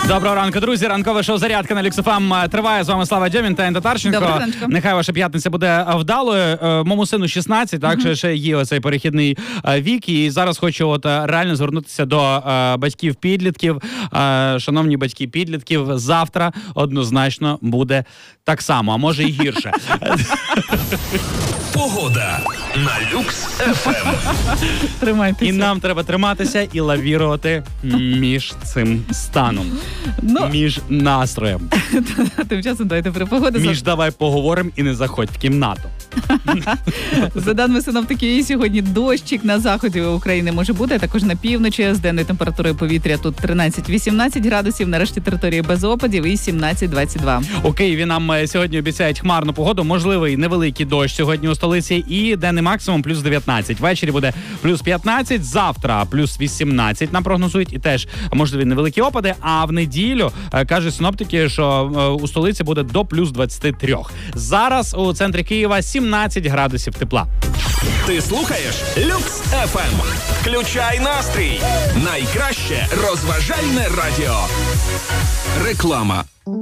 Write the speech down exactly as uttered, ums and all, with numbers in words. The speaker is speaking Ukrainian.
Доброго ранку, друзі. Ранкове шоу «Зарядка» на Люкс еф ем триває. З вами Слава Дьомін та Ен Татарченко. Нехай ваша п'ятниця буде вдалою. Моєму сину шістнадцять, так, що uh-huh. ще є оцей перехідний вік. І зараз хочу от реально звернутися до батьків-підлітків. Шановні батьки-підлітків, завтра однозначно буде так само, а може і гірше. Погода на Люкс еф ем. Тримайтеся. І нам треба триматися і лавірувати між цим станом. Ну, між настроєм. Тим часом давайте про погоду. Між давай поговоримо і не заходь в кімнату. За даними синоптиків, сьогодні дощик на заході України може бути, а також на півночі. З денною температурою повітря тут тринадцять-вісімнадцять градусів, на решті території без опадів і сімнадцять-двадцять два. У Києві нам сьогодні обіцяють хмарну погоду, можливий невеликий дощ сьогодні у столиці і денний максимум плюс дев'ятнадцять. Ввечері буде плюс п'ятнадцять, завтра плюс вісімнадцять нам прогнозують і теж можливі невеликі опади, а в неділю кажуть синоптики, що у столиці буде до плюс двадцять три. Зараз у центрі Києва сімнадцять градусів тепла. Ти слухаєш Люкс еф ем. Включай настрій. Найкраще розважальне радіо. Реклама.